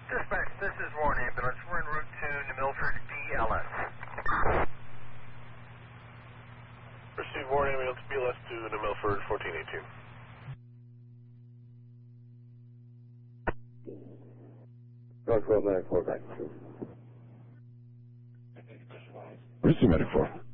Dispatch, this is Warren Ambulance. We're en route to New Milford, BLS. Receive Warren Ambulance, BLS to New Milford, 1418. North 1294, back to. Receive Medic 4.